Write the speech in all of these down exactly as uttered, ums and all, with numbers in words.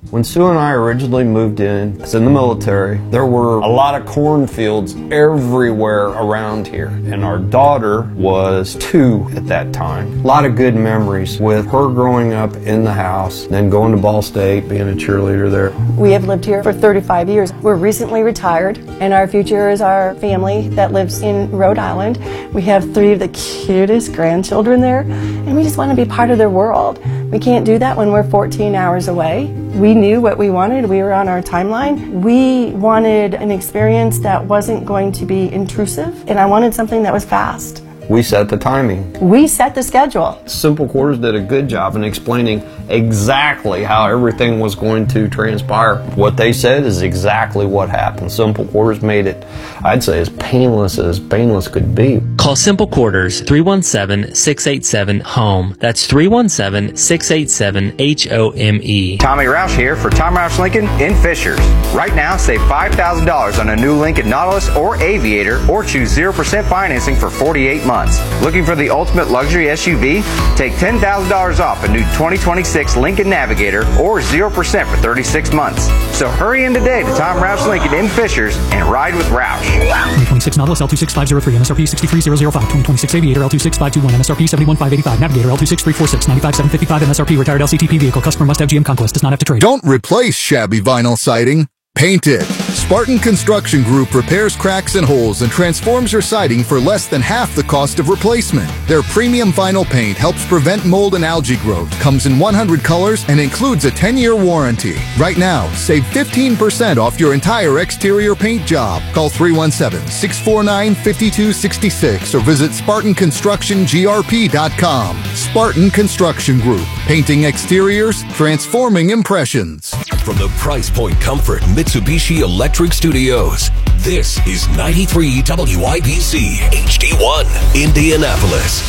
When Sue and I originally moved in, I was in the military, there were a lot of cornfields everywhere around here. And our daughter was two at that time. A lot of good memories with her growing up in the house, then going to Ball State, being a cheerleader there. We have lived here for thirty-five years. We're recently retired, and our future is our family that lives in Rhode Island. We have three of the cutest grandchildren there, and we just want to be part of their world. We can't do that when we're fourteen hours away. We knew what we wanted. We were on our timeline. We wanted an experience that wasn't going to be intrusive, and I wanted something that was fast. We set the timing. We set the schedule. Simple Quarters did a good job in explaining exactly how everything was going to transpire. What they said is exactly what happened. Simple Quarters made it, I'd say, as painless as painless could be. Call Simple Quarters three one seven, six eight seven, HOME. That's three one seven, six eight seven, H O M E. Tommy Roush here for Tom Roush Lincoln in Fishers. Right now, save five thousand dollars on a new Lincoln Nautilus or Aviator, or choose zero percent financing for forty-eight months. Looking for the ultimate luxury S U V? Take ten thousand dollars off a new twenty twenty-six Lincoln Navigator or zero percent for thirty-six months. So hurry in today to Tom Roush Lincoln in Fishers and ride with Roush. twenty twenty-six Nautilus L two six five zero three, M S R P sixty-three thousand five. twenty twenty-six Aviator L two six five two one, M S R P seventy-one thousand five hundred eighty-five. Navigator L two six three four six, ninety-five thousand seven hundred fifty-five, M S R P. Retired L C T P vehicle. Customer must have G M Conquest. Does not have to trade. Don't replace shabby vinyl siding. Paint it. Spartan Construction Group repairs cracks and holes and transforms your siding for less than half the cost of replacement. Their premium vinyl paint helps prevent mold and algae growth, comes in one hundred colors, and includes a ten-year warranty. Right now, save fifteen percent off your entire exterior paint job. Call three one seven, six four nine, five two six six or visit Spartan Construction G R P dot com. Spartan Construction Group. Painting exteriors, transforming impressions. From the Price Point Comfort Mitsubishi Electric Studios, this is ninety-three W I B C H D one, Indianapolis.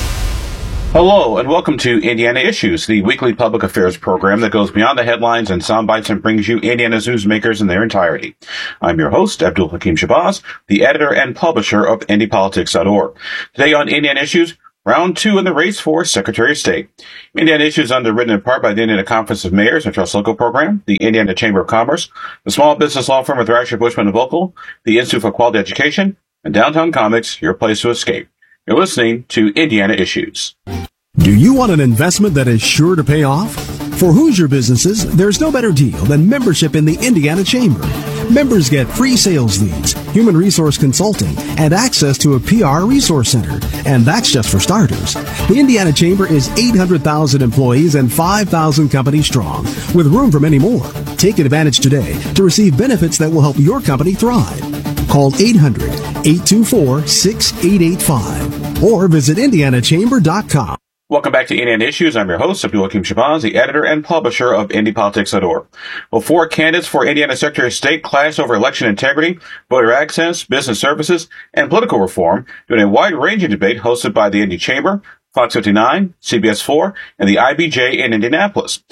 Hello, and welcome to Indiana Issues, the weekly public affairs program that goes beyond the headlines and sound bites and brings you Indiana's newsmakers in their entirety. I'm your host, Abdul Hakim Shabazz, the editor and publisher of Indy Politics dot org. Today on Indiana Issues, round two in the race for Secretary of State. Indiana Issues underwritten in part by the Indiana Conference of Mayors and Trust Local Program, the Indiana Chamber of Commerce, the small business law firm of Thrasher, Bushman and Vocal, the Institute for Quality Education, and Downtown Comics, your place to escape. You're listening to Indiana Issues. Do you want an investment that is sure to pay off? For Hoosier businesses, there's no better deal than membership in the Indiana Chamber. Members get free sales leads, human resource consulting, and access to a P R resource center. And that's just for starters. The Indiana Chamber is eight hundred thousand employees and five thousand companies strong, with room for many more. Take advantage today to receive benefits that will help your company thrive. Call eight hundred, eight two four, six eight eight five or visit indiana chamber dot com. Welcome back to Indiana Issues. I'm your host, Abdul Hakim Shabazz, the editor and publisher of Indy Politics dot org. Well, four candidates for Indiana Secretary of State clashed over election integrity, voter access, business services, and political reform during a wide-ranging debate hosted by the Indy Chamber, Fox fifty-nine, C B S four, and the I B J in Indianapolis.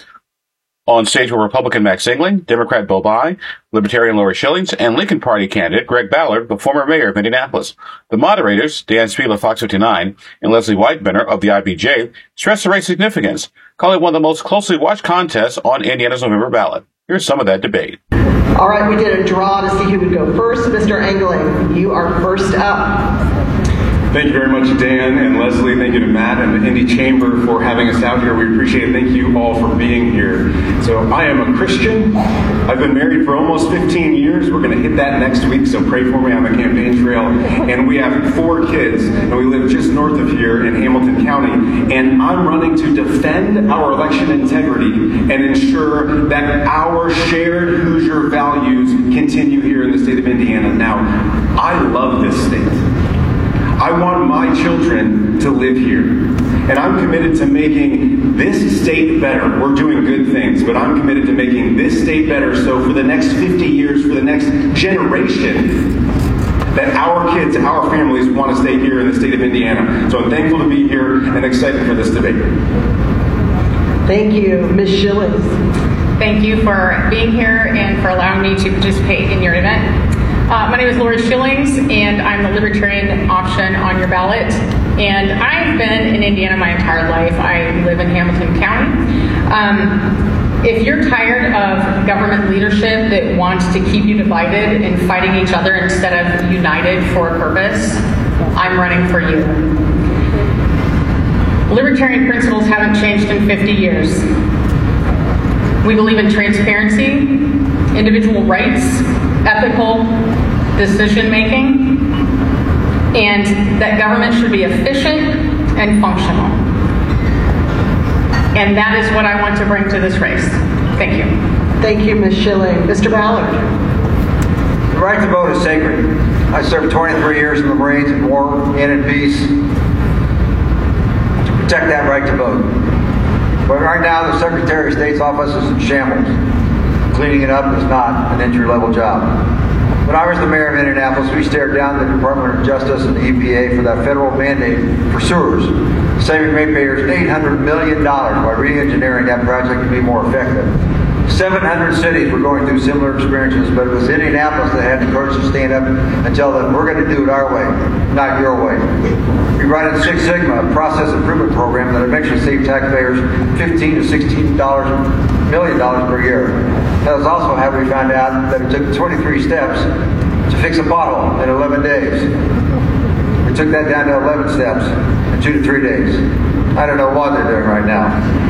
On stage were Republican Max Engling, Democrat Bill Nye, Libertarian Lori Schillings, and Lincoln Party candidate Greg Ballard, the former mayor of Indianapolis. The moderators, Dan Spiel of Fox fifty-nine and Leslie Whitebenner of the I B J, stressed the race's significance, calling it one of the most closely watched contests on Indiana's November ballot. Here's some of that debate. All right, we did a draw to see who would go first. Mister Engling, you are first up. Thank you very much, Dan and Leslie. Thank you to Matt and the Indy Chamber for having us out here. We appreciate it. Thank you all for being here. So I am a Christian. I've been married for almost fifteen years. We're going to hit that next week, so pray for me on the campaign trail. And we have four kids, and we live just north of here in Hamilton County. And I'm running to defend our election integrity and ensure that our shared Hoosier values continue here in the state of Indiana. Now, I love this state. I want my children to live here. And I'm committed to making this state better. We're doing good things, but I'm committed to making this state better so for the next fifty years, for the next generation, that our kids, our families want to stay here in the state of Indiana. So I'm thankful to be here and excited for this debate. Thank you. Miz Schillings. Thank you for being here and for allowing me to participate in your event. Uh, my name is Lori Schillings, and I'm the Libertarian option on your ballot. And I've been in Indiana my entire life. I live in Hamilton County. Um, If you're tired of government leadership that wants to keep you divided and fighting each other instead of united for a purpose, I'm running for you. Libertarian principles haven't changed in fifty years. We believe in transparency, individual rights, ethical decision-making, and that government should be efficient and functional. And that is what I want to bring to this race. Thank you. Thank you, Miz Schilling. Mister Ballard. The right to vote is sacred. I served twenty-three years in the Marines in war and in peace to protect that right to vote. But right now, the Secretary of State's office is in shambles. Cleaning it up is not an entry-level job. When I was the mayor of Indianapolis, we stared down the Department of Justice and the E P A for that federal mandate for sewers, saving ratepayers eight hundred million dollars by re-engineering that project to be more effective. seven hundred cities were going through similar experiences, but it was Indianapolis that had the courage to stand up and tell them, we're going to do it our way, not your way. We run in Six Sigma, a process improvement program that eventually saved taxpayers fifteen to sixteen million dollars per year. That was also how we found out that it took twenty-three steps to fix a pothole in eleven days. We took that down to eleven steps in two to three days. I don't know what they're doing right now.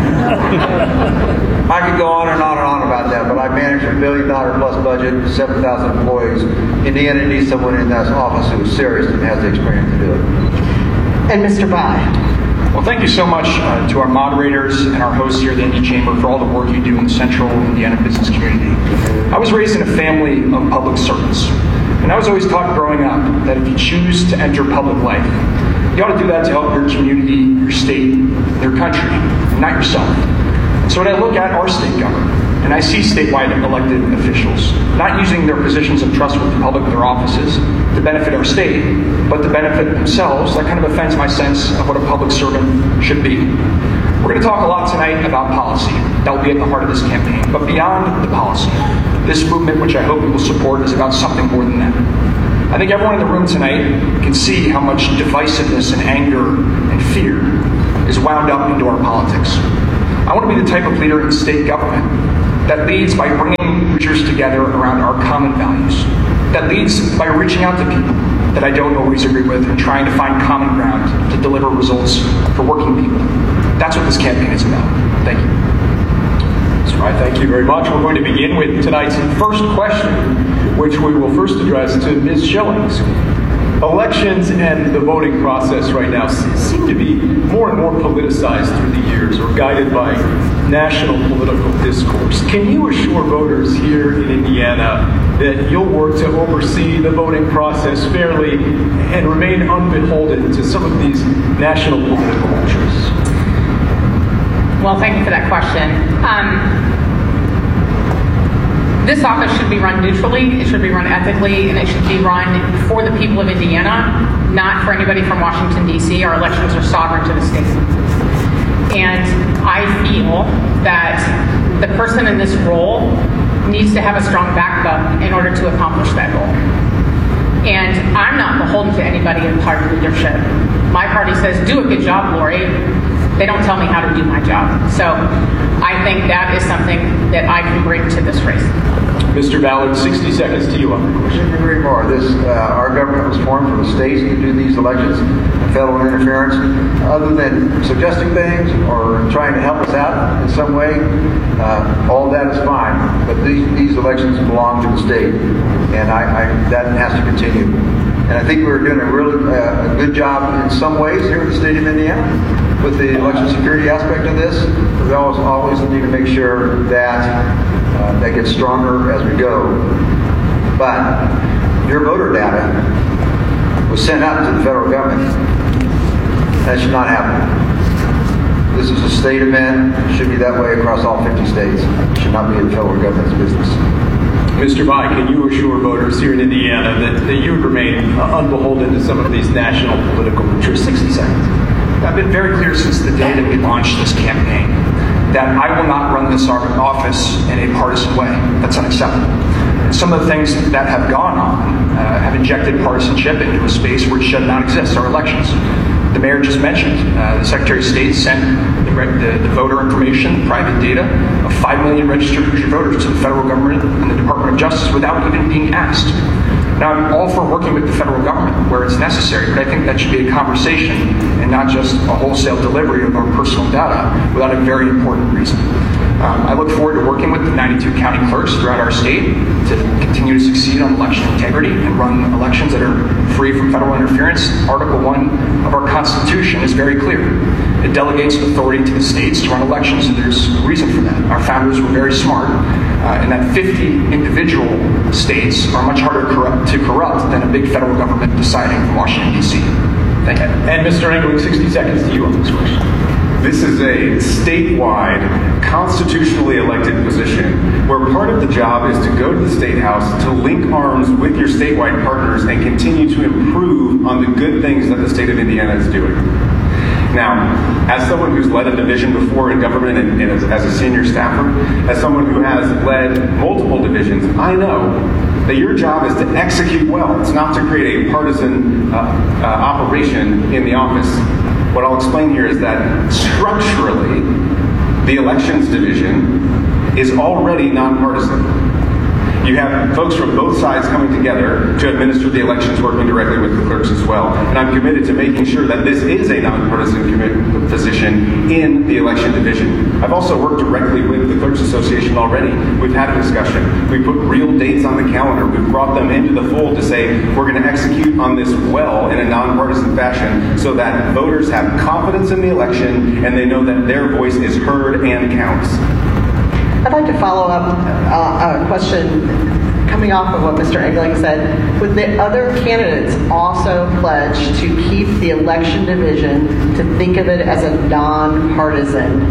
I could go on and on and on about that, but I manage a billion dollar plus budget, seven thousand employees. Indiana needs someone in that office who is serious and has the experience to do it. And Mister Bai. Well, thank you so much uh, to our moderators and our hosts here at the Indy Chamber for all the work you do in the central Indiana business community. I was raised in a family of public servants, and I was always taught growing up that if you choose to enter public life, you ought to do that to help your community, your state, your country, not yourself. So when I look at our state government, and I see statewide elected officials not using their positions of trust with the public in their offices to benefit our state, but to benefit themselves, that kind of offends my sense of what a public servant should be. We're going to talk a lot tonight about policy. That will be at the heart of this campaign. But beyond the policy, this movement, which I hope you will support, is about something more than that. I think everyone in the room tonight can see how much divisiveness and anger and fear is wound up into our politics. I want to be the type of leader in state government that leads by bringing leaders together around our common values, that leads by reaching out to people that I don't always agree with and trying to find common ground to deliver results for working people. That's what this campaign is about. Thank you. That's right. Thank you very much. We're going to begin with tonight's first question, which we will first address to Miz Schillings. Elections and the voting process right now seem to be more and more politicized through the years or guided by national political discourse. Can you assure voters here in Indiana that you'll work to oversee the voting process fairly and remain unbeholden to some of these national political interests? Well, thank you for that question. Um, This office should be run neutrally, it should be run ethically, and it should be run for the people of Indiana, not for anybody from Washington, D C Our elections are sovereign to the state. And I feel that the person in this role needs to have a strong backup in order to accomplish that goal. And I'm not beholden to anybody in party leadership. My party says, do a good job, Lori. They don't tell me how to do my job. So I think that is something that I can bring to this race. Mister Ballard, sixty seconds to you on the question. Couldn't agree more. This, uh, our government was formed for the states to do these elections, federal interference. Other than suggesting things or trying to help us out in some way, uh, all that is fine. But these, these elections belong to the state, and I, I, that has to continue. And I think we're doing a really uh, a good job in some ways here in the state of Indiana with the election security aspect of this. We always, always need to make sure that uh, that gets stronger as we go. But your voter data was sent out to the federal government. That should not happen. This is a state event. It should be that way across all fifty states. It should not be the federal government's business. Mister Bai, can you assure voters here in Indiana that, that you would remain uh, unbeholden to some of these national political interests? sixty seconds. I've been very clear since the day that we launched this campaign that I will not run this office in a partisan way. That's unacceptable. And some of the things that have gone on uh, have injected partisanship into a space where it should not exist, our elections. The mayor just mentioned, uh, the Secretary of State sent the, the, the voter information, private data, of five million registered voters to the federal government and the Department of Justice without even being asked. Now, I'm all for working with the federal government where it's necessary, but I think that should be a conversation and not just a wholesale delivery of our personal data without a very important reason. Um, I look forward to working with the ninety-two county clerks throughout our state to continue to succeed on election integrity and run elections that are free from federal interference. Article one of our Constitution is very clear. It delegates authority to the states to run elections, and there's a reason for that. Our founders were very smart, uh, in that fifty individual states are much harder corrupt, to corrupt than a big federal government deciding from Washington, D C Thank you. And Mister Engling, sixty seconds to you on this question. This is a statewide, constitutionally elected position where part of the job is to go to the State House to link arms with your statewide partners and continue to improve on the good things that the state of Indiana is doing. Now, as someone who's led a division before in government and, and as, as a senior staffer, as someone who has led multiple divisions, I know that your job is to execute well. It's not to create a partisan uh, uh, operation in the office. What I'll explain here is that structurally, the elections division is already nonpartisan. You have folks from both sides coming together to administer the elections, working directly with the clerks as well. And I'm committed to making sure that this is a nonpartisan commi- position in the election division. I've also worked directly with the Clerks Association already. We've had a discussion. We put real dates on the calendar. We've brought them into the fold to say we're going to execute on this well in a nonpartisan fashion so that voters have confidence in the election and they know that their voice is heard and counts. I'd like to follow up uh, a question coming off of what Mister Engling said. Would the other candidates also pledge to keep the election division, to think of it as a nonpartisan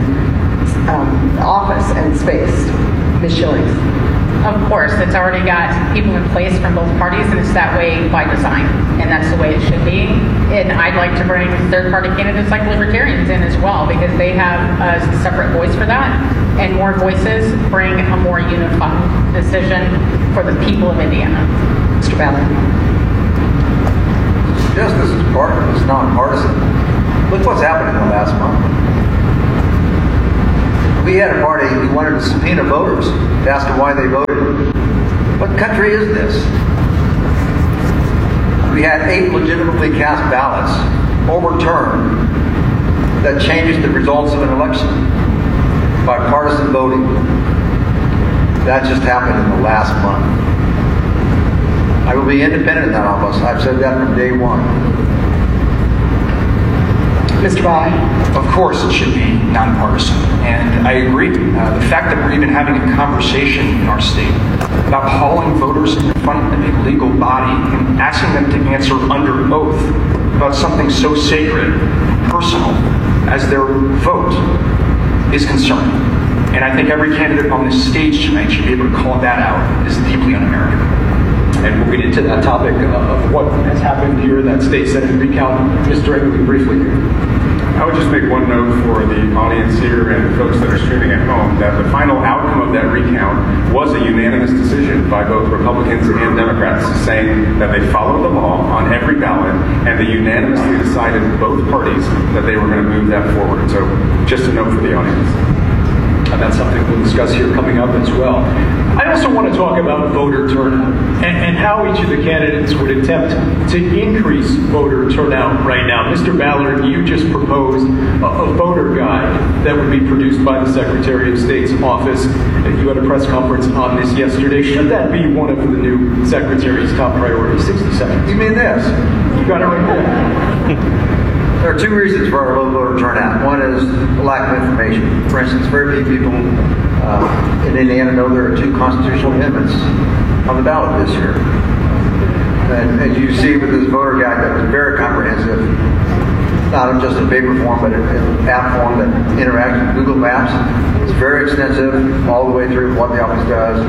um, office and space? Miz Schillings. Of course, it's already got people in place from both parties, and it's that way by design, and that's the way it should be. And I'd like to bring third-party candidates like libertarians in as well, because they have a separate voice for that, and more voices bring a more unified decision for the people of Indiana. Mister Ballard. Justice is part of it's nonpartisan. Look what's happened in the last month. We had a party who wanted to subpoena voters to ask them why they voted. What country is this? We had eight legitimately cast ballots overturned that changes the results of an election by partisan voting. That just happened in the last month. I will be independent in that office. I've said that from day one. Mister Bai. Of course it should be nonpartisan, and I agree. Uh, the fact that we're even having a conversation in our state about hauling voters in front of a legal body and asking them to answer under oath about something so sacred and personal as their vote is concerning. And I think every candidate on this stage tonight should be able to call that out as deeply un-American. And we'll get into that topic of what has happened here in that state Senate recount. Mister Engling, briefly. I would just make one note for the audience here and the folks that are streaming at home that the final outcome of that recount was a unanimous decision by both Republicans and Democrats saying that they followed the law on every ballot, and they unanimously decided, both parties, that they were going to move that forward. So just a note for the audience. And that's something we'll discuss here coming up as well. I also want to talk about voter turnout and, and how each of the candidates would attempt to increase voter turnout right now. Mister Ballard, you just proposed a, a voter guide that would be produced by the Secretary of State's office. You had a press conference on this yesterday. Should that be one of the new Secretary's top priorities? sixty seconds. You mean this? You got it right there. There are two reasons for our low voter turnout. One is the lack of information. For instance, very few people uh, in Indiana know there are two constitutional amendments on the ballot this year. And as you see with this voter guide, that was very comprehensive, not just in paper form, but in app form that interacts with Google Maps. It's very extensive, all the way through what the office does,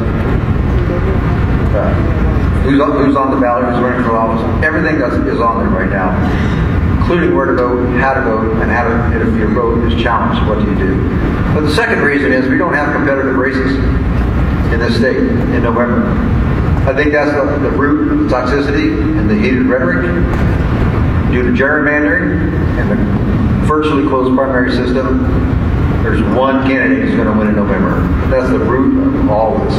uh, who's, who's on the ballot, who's running for office. Everything that's, is on there right now, including where to vote, how to vote, and how to, and if your vote is challenged, what do you do? But the second reason is we don't have competitive races in this state in November. I think that's the, the root of the toxicity and the heated rhetoric due to gerrymandering and the virtually closed primary system. There's one candidate who's going to win in November. that's the root of all this.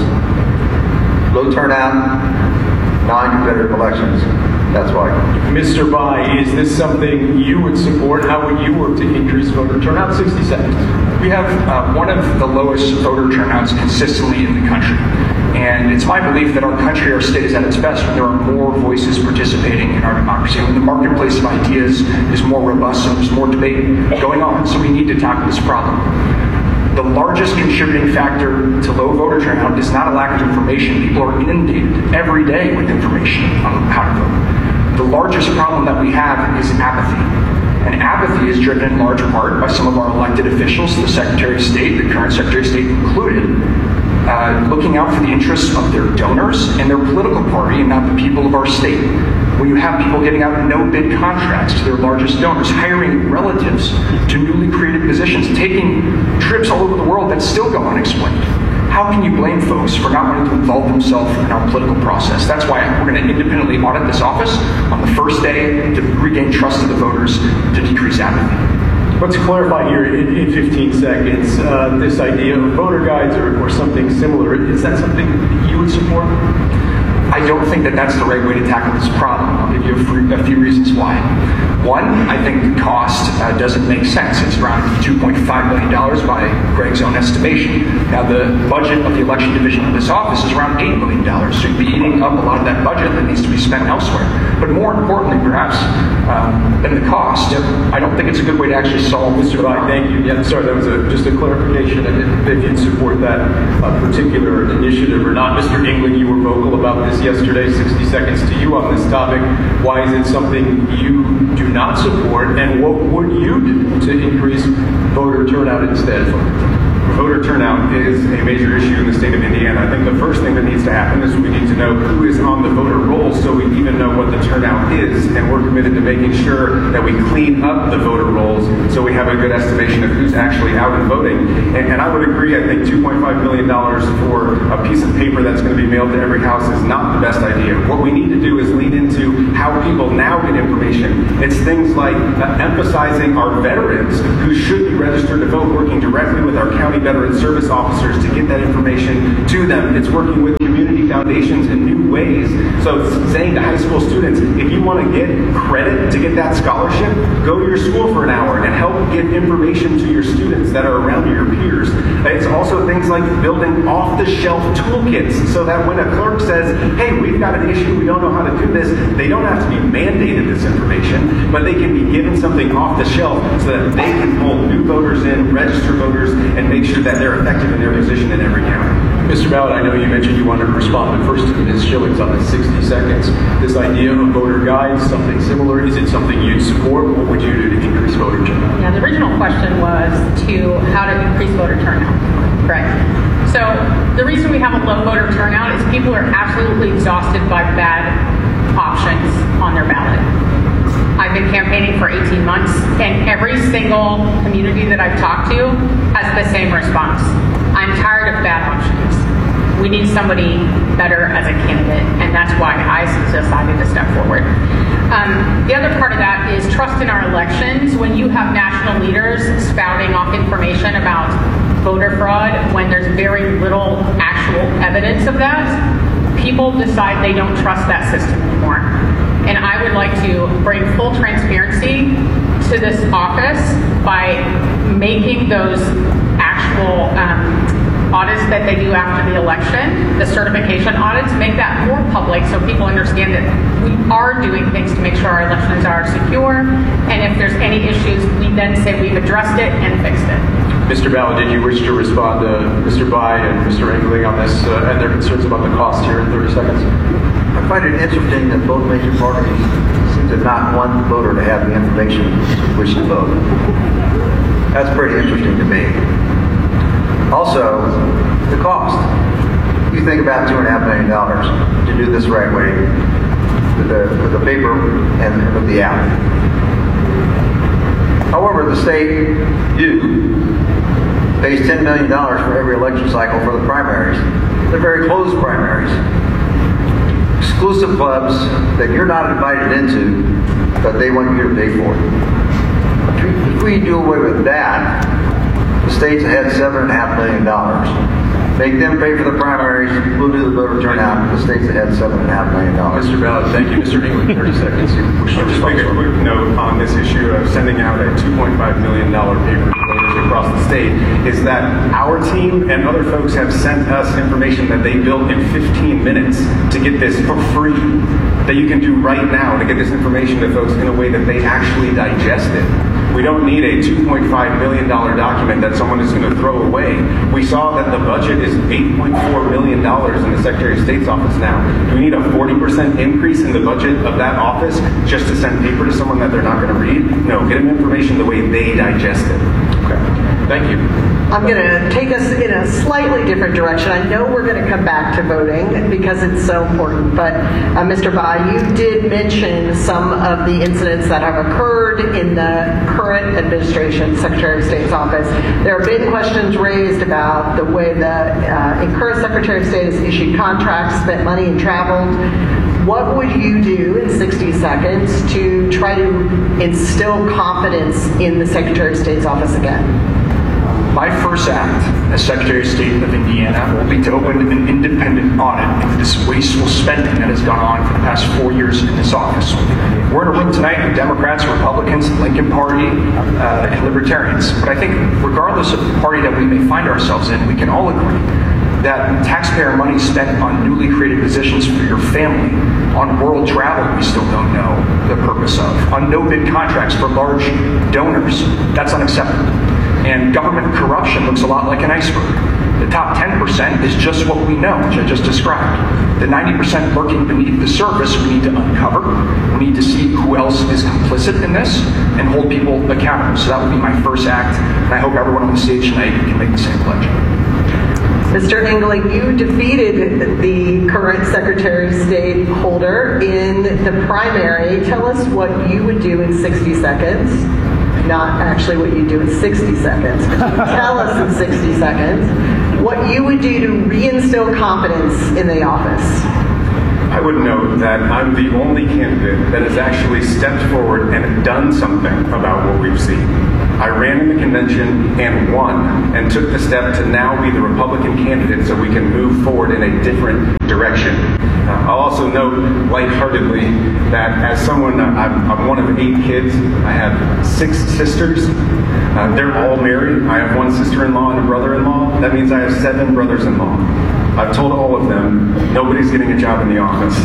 Low turnout, non-competitive elections. That's why. Mister Bai, is this something you would support? How would you work to increase voter turnout? sixty seconds. We have uh, one of the lowest voter turnouts consistently in the country. And it's my belief that our country, our state is at its best when there are more voices participating in our democracy, when the marketplace of ideas is more robust and there's more debate going on. So we need to tackle this problem. The largest contributing factor to low voter turnout is not a lack of information. People are inundated every day with information on how to vote. The largest problem that we have is apathy. And apathy is driven in large part by some of our elected officials, the Secretary of State, the current Secretary of State included, uh, looking out for the interests of their donors and their political party and not the people of our state. When you have people getting out no-bid contracts to their largest donors, hiring relatives to newly created positions, taking trips all over the world that still go unexplained. How can you blame folks for not wanting to involve themselves in our political process? That's why we're going to independently audit this office on the first day to regain trust of the voters, to decrease apathy. Let's clarify here in, in fifteen seconds, uh, this idea of voter guides or, or something similar. Is that something that you would support? I don't think that that's the right way to tackle this problem. I'll give you a, free, a few reasons why. One, I think the cost uh, doesn't make sense. It's around two point five million dollars by Greg's own estimation. Now, the budget of the election division of this office is around eight million dollars, so you'd be eating up a lot of that budget that needs to be spent elsewhere. But more importantly, perhaps, um, than the cost, I don't think it's a good way to actually solve this. Mister Bai, thank you. Yeah, sorry, that was a, just a clarification if, if you'd support that uh, particular initiative or not. Mister England, you were vocal about this yesterday. sixty seconds to you on this topic. Why is it something you do not support, and what would you do to increase voter turnout instead? Voter turnout is a major issue in the state of Indiana. I think the first thing that needs to happen is we need to know who is on the voter roll so we even know what the turnout is, and we're committed to making sure that we clean up the voter rolls so we have a good estimation of who's actually out and voting. And, and I would agree, I think two point five million dollars for a piece of paper that's going to be mailed to every house is not the best idea. What we need to do is lean into how people now get information. It's things like uh, emphasizing our veterans who should be registered to vote, working directly with our county veteran service officers to get that information to them. It's working with community foundations in new ways. So it's saying to high school students, if you want to get credit to get that scholarship, go to your school for an hour and help get information to your students that are around your peers. It's also things like building off-the-shelf toolkits so that when a clerk says, hey, we've got an issue, we don't know how to do this, they don't have to be mandated this information, but they can be given something off the shelf so that they can pull new voters in, register voters, and make sure that they're effective in their position in every county. Mister Ballard, I know you mentioned you wanted to respond, but first to Miz Schillings on the sixty seconds. This idea of voter guides, something similar, is it something you'd support? What would you do to increase voter turnout? Yeah, the original question was to how to increase voter turnout. Correct. So the reason we have a low voter turnout is people are absolutely exhausted by bad options on their ballot. I've been campaigning for eighteen months, and every single community that I've talked to has the same response. I'm tired of bad options. We need somebody better as a candidate, and that's why I decided to step forward. Um, the other part of that is trust in our elections. When you have national leaders spouting off information about voter fraud, when there's very little actual evidence of that, people decide they don't trust that system anymore. And I would like to bring full transparency to this office by making those actual um, audits that they do after the election, the certification audits, make that more public so people understand that we are doing things to make sure our elections are secure. And if there's any issues, we then say we've addressed it and fixed it. Mister Ballard, did you wish to respond to Mister Bai and Mister Engling on this uh, and their concerns about the cost here in thirty seconds? I find it interesting that both major parties seem to not want the voter to have the information which to vote. That's pretty interesting to me. Also, the cost. You think about two and a half million dollars to do this right way with the with the paper and with the app. However, the state, you, pays ten million dollars for every election cycle for the primaries. They're very closed primaries. Exclusive clubs that you're not invited into, but they want you to pay for. If we do away with that, the state's ahead seven and a half million dollars. Make them pay for the primaries. We'll do the voter turnout. The states that had seven and a half million dollars. Mister Ballard, thank you. Mister England, thirty seconds. I'll just make a quick note on this issue of sending out a two point five million dollars paper to voters across the state, is that our team and other folks have sent us information that they built in fifteen minutes to get this for free, that you can do right now to get this information to folks in a way that they actually digest it. We don't need a two point five million dollars document that someone is going to throw away. We saw that the budget is eight point four million dollars in the Secretary of State's office now. Do we need a forty percent increase in the budget of that office just to send paper to someone that they're not going to read? No, get them information the way they digest it. Okay, thank you. I'm going to take us in a slightly different direction. I know we're going to come back to voting because it's so important, but uh, Mister Bai, you did mention some of the incidents that have occurred in the current administration, Secretary of State's office. There have been questions raised about the way the uh, current Secretary of State has issued contracts, spent money, and traveled. What would you do in sixty seconds to try to instill confidence in the Secretary of State's office again? My first act as Secretary of State of Indiana will be to open an independent audit into this wasteful spending that has gone on for the past four years in this office. We're in a room tonight with Democrats, Republicans, the Lincoln Party, uh, and Libertarians. But I think regardless of the party that we may find ourselves in, we can all agree that taxpayer money spent on newly created positions for your family, on world travel we still don't know the purpose of, on no-bid contracts for large donors, that's unacceptable. And government corruption looks a lot like an iceberg. The top ten percent is just what we know, which I just described. The ninety percent lurking beneath the surface we need to uncover. We need to see who else is complicit in this and hold people accountable. So that would be my first act, and I hope everyone on the stage tonight can make the same pledge. Mister Engling, you defeated the current Secretary of State holder in the primary. Tell us what you would do in sixty seconds. Not actually what you do in sixty seconds, but you tell us in sixty seconds what you would do to reinstill confidence in the office. I would note that I'm the only candidate that has actually stepped forward and done something about what we've seen. I ran in the convention and won, and took the step to now be the Republican candidate so we can move forward in a different direction. Uh, I'll also note lightheartedly that as someone, uh, I'm, I'm one of eight kids. I have six sisters. Uh, they're all married. I have one sister-in-law and a brother-in-law. That means I have seven brothers-in-law. I've told all of them, nobody's getting a job in the office.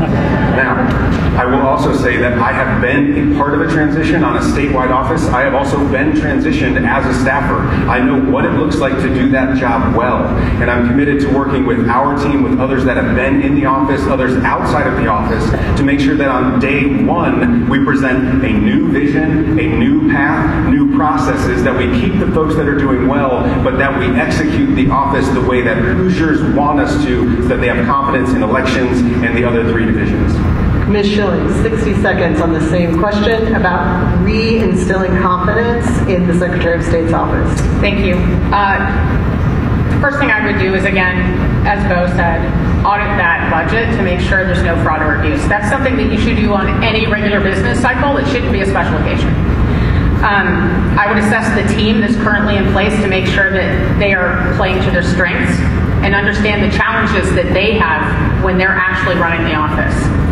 Now, I will also say that I have been a part of a transition on a statewide office. I have also been transitioned as a staffer. I know what it looks like to do that job well. And I'm committed to working with our team, with others that have been in the office, others outside of the office, to make sure that on day one, we present a new vision, a new path, new processes, that we keep the folks that are doing well, but that we execute the office the way that Hoosiers want us to, so that they have confidence in elections and the other three divisions. Miz Schilling, sixty seconds on the same question about reinstilling confidence in the Secretary of State's office. Thank you. Uh, the first thing I would do is, again, as Bo said, audit that budget to make sure there's no fraud or abuse. That's something that you should do on any regular business cycle. It shouldn't be a special occasion. Um, I would assess the team that's currently in place to make sure that they are playing to their strengths and understand the challenges that they have when they're actually running the office.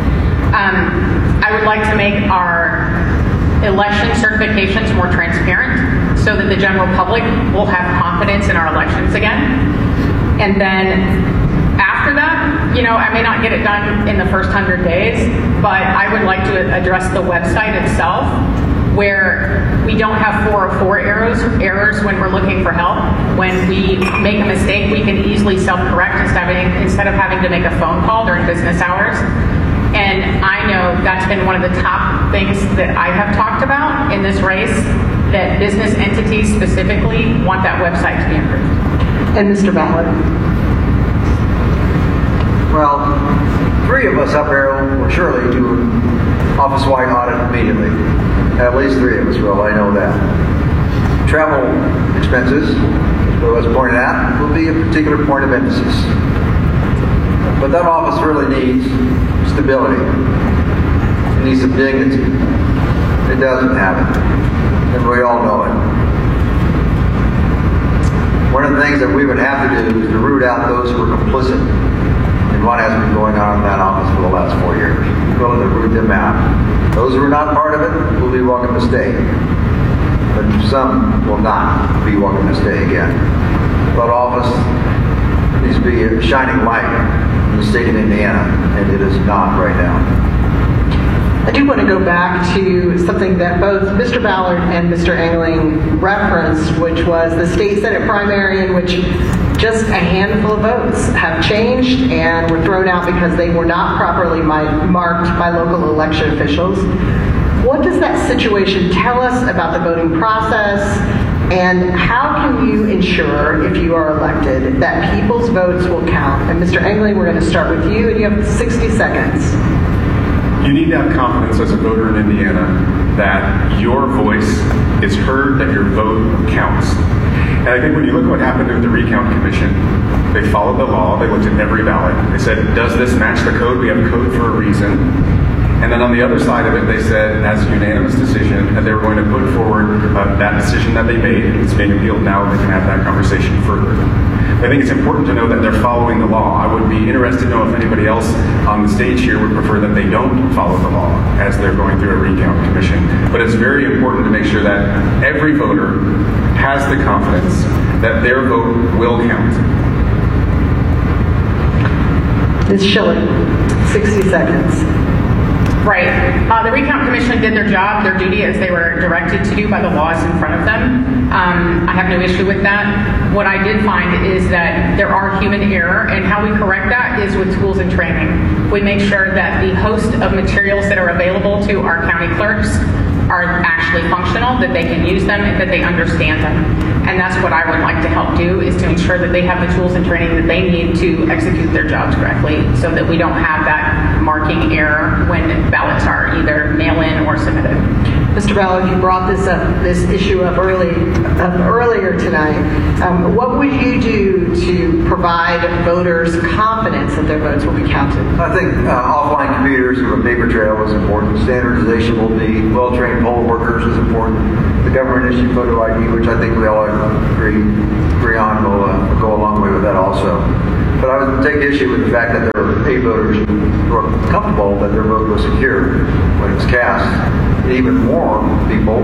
Um, I would like to make our election certifications more transparent so that the general public will have confidence in our elections again. And then after that, you know, I may not get it done in the first hundred days, but I would like to address the website itself, where we don't have four oh four errors, errors when we're looking for help. When we make a mistake, we can easily self-correct instead of, instead of having to make a phone call during business hours. And I know that's been one of the top things that I have talked about in this race, that business entities specifically want that website to be improved. And Mister Ballard. Well, three of us up here will surely do an office-wide audit immediately. At least three of us will, I know that. Travel expenses, as was pointed out, will be a particular point of emphasis. But that office really needs stability. It needs some dignity. It doesn't have it. And we all know it. One of the things that we would have to do is to root out those who are complicit in what has been going on in that office for the last four years. We're willing to root them out. Those who are not part of it will be welcome to stay. But some will not be welcome to stay again. But office needs to be a shining light in the state of Indiana, and it is not right now. I do want to go back to something that both Mister Ballard and Mister Engling referenced, which was the state Senate primary in which just a handful of votes have changed and were thrown out because they were not properly marked by local election officials. What does that situation tell us about the voting process, and how can you ensure, if you are elected, that people's votes will count? And Mister Engling, we're going to start with you, and you have sixty seconds. You need to have confidence as a voter in Indiana that your voice is heard, that your vote counts. And I think when you look at what happened with the Recount Commission, they followed the law, they looked at every ballot. They said, does this match the code? We have code for a reason. And then on the other side of it, they said, as a unanimous decision, that they were going to put forward uh, that decision that they made. It's being appealed now, they can have that conversation further. I think it's important to know that they're following the law. I would be interested to know if anybody else on the stage here would prefer that they don't follow the law as they're going through a recount commission. But it's very important to make sure that every voter has the confidence that their vote will count. Miz Schilling, sixty seconds. Right. Uh, the Recount Commission did their job, their duty, as they were directed to do by the laws in front of them. Um, I have no issue with that. What I did find is that there are human error, and how we correct that is with tools and training. We make sure that the host of materials that are available to our county clerks are actually functional, that they can use them, and that they understand them. And that's what I would like to help do, is to ensure that they have the tools and training that they need to execute their jobs correctly, so that we don't have that marking error when ballots are either mail-in or submitted. Mister Ballard, you brought this up, this issue up early, up earlier tonight. Um, what would you do to provide voters confidence that their votes will be counted? I think uh, offline computers with a paper trail is important. Standardization will be well-trained poll workers is important. The government issue photo I D, which I think we all agree agree on, will uh, go a long way with that also. But I would take issue with the fact that there are A voters who are comfortable that their vote was secure when it was cast. And even more people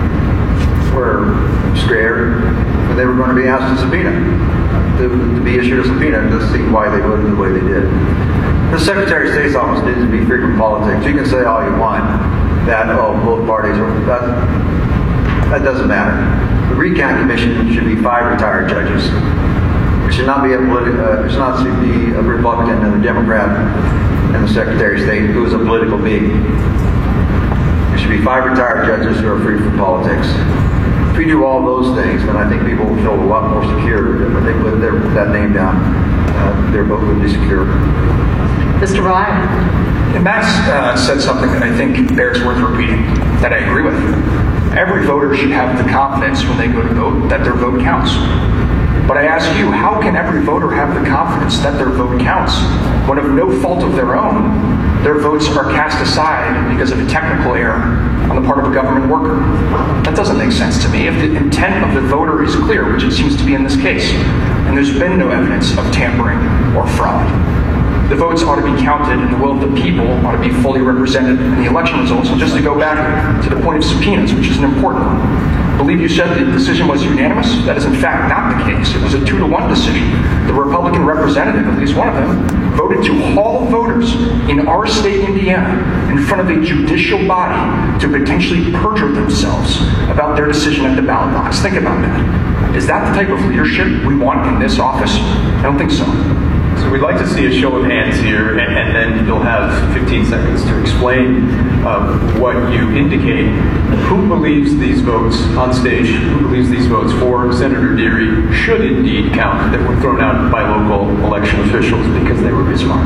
were scared when they were going to be asked to subpoena, to, to be issued a subpoena to see why they voted the way they did. The Secretary of State's office needs to be free from politics. You can say all you want that, oh, both parties are, that, that doesn't matter. The Recount Commission should be five retired judges. It should not be a politi- uh, it should not be a Republican and a Democrat and the Secretary of State who is a political being. There should be five retired judges who are free from politics. If we do all those things, then I think people will feel a lot more secure that when they put their, that name down, uh, their vote would be secure. Mister Ryan. And Max uh, said something that I think bears worth repeating, that I agree with. Every voter should have the confidence when they go to vote that their vote counts. But I ask you, how can every voter have the confidence that their vote counts when, of no fault of their own, their votes are cast aside because of a technical error on the part of a government worker? That doesn't make sense to me. If the intent of the voter is clear, which it seems to be in this case, and there's been no evidence of tampering or fraud, the votes ought to be counted and the will of the people ought to be fully represented in the election results. And just to go back to the point of subpoenas, which is an important one, I believe you said the decision was unanimous. That is in fact not the case. It was a two to one decision. The Republican representative, at least one of them, voted to haul voters in our state, Indiana, in front of a judicial body to potentially perjure themselves about their decision at the ballot box. Think about that. Is that the type of leadership we want in this office? I don't think so. So we'd like to see a show of hands here, and, and then you'll have fifteen seconds to explain uh, what you indicate. Who believes these votes on stage, who believes these votes for Senator Deary should indeed count, that were thrown out by local election officials because they were mismarked?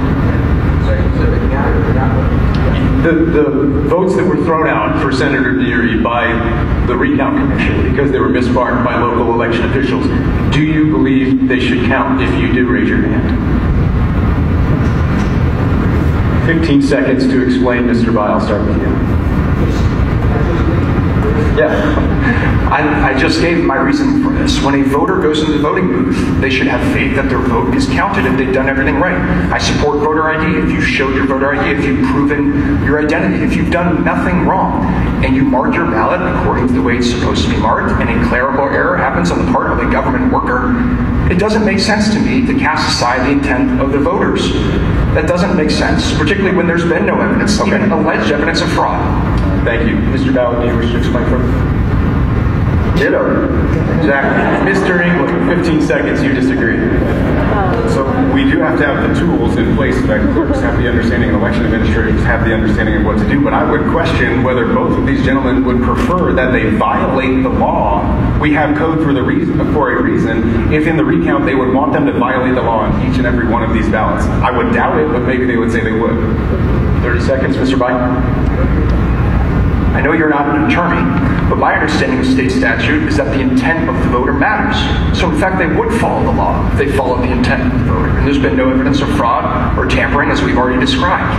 The, the votes that were thrown out for Senator Deary by the Recount Commission because they were mismarked by local election officials, do you believe they should count? If you do, raise your hand. fifteen seconds to explain, Mister Weil. I'll start with you. Yeah, I, I just gave my reason for this. When a voter goes into the voting booth, they should have faith that their vote is counted if they've done everything right. I support voter I D if you showed your voter I D, if you've proven your identity, if you've done nothing wrong, and you mark your ballot according to the way it's supposed to be marked, and a clerical error happens on the part of a government worker, it doesn't make sense to me to cast aside the intent of the voters. That doesn't make sense, particularly when there's been no evidence, okay. even alleged evidence of fraud. Thank you. Mister Ballard, do you wish to explain further? Ditto. Exactly. Mister England, fifteen seconds, you disagree. So we do have to have the tools in place that clerks have the understanding, and election administrators have the understanding of what to do. But I would question whether both of these gentlemen would prefer that they violate the law. We have code for the reason, for a reason. If in the recount they would want them to violate the law on each and every one of these ballots. I would doubt it, but maybe they would say they would. thirty seconds, Mister Biden. I know you're not an attorney, but my understanding of state statute is that the intent of the voter matters. So in fact, they would follow the law if they followed the intent of the voter. And there's been no evidence of fraud or tampering, as we've already described.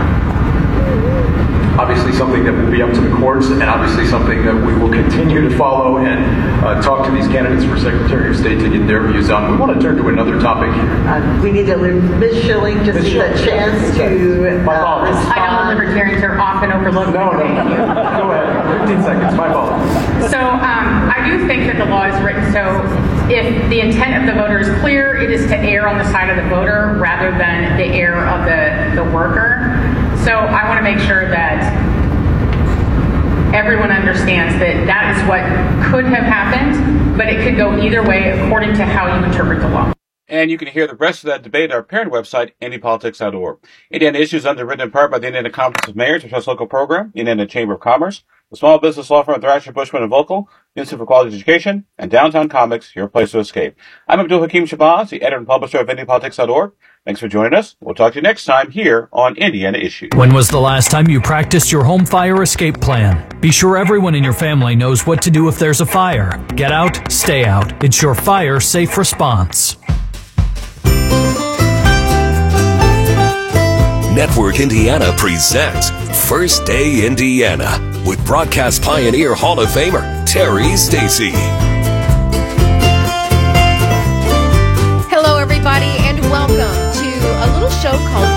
Obviously something that will be up to the courts, and obviously something that we will continue to follow and uh, talk to these candidates for Secretary of State to get their views on. We want to turn to another topic here. Uh, we need to leave Miz Schilling just a chance to uh, respond. I know libertarians are often overlooked. No, no, no. Go ahead. fifteen seconds. My fault. So um, I do think that the law is written so if the intent of the voter is clear, it is to err on the side of the voter rather than the error of the, the worker. So I want to make sure that everyone understands that that is what could have happened, but it could go either way according to how you interpret the law. And you can hear the rest of that debate at our parent website, Indy Politics dot org. Indiana Issues underwritten in part by the Indiana Conference of Mayors, which has a local program, Indiana Chamber of Commerce, the small business law firm Thrasher, Bushman and Volkel, the Institute for Quality Education, and Downtown Comics, your place to escape. I'm Abdul Hakim Shabazz, the editor and publisher of Indy Politics dot org. Thanks for joining us. We'll talk to you next time here on Indiana Issues. When was the last time you practiced your home fire escape plan? Be sure everyone in your family knows what to do if there's a fire. Get out, stay out. It's your fire safe response. Network Indiana presents First Day Indiana with broadcast pioneer Hall of Famer Terry Stacy. Hello, everybody, and welcome to a little show called